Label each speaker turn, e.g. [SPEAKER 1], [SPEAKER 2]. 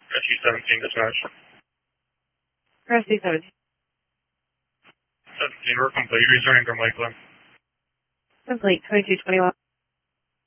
[SPEAKER 1] Rescue 17 dispatch.
[SPEAKER 2] Rescue 17.
[SPEAKER 1] 17, we're complete. Returning from Lakeland.
[SPEAKER 2] Complete, 2221.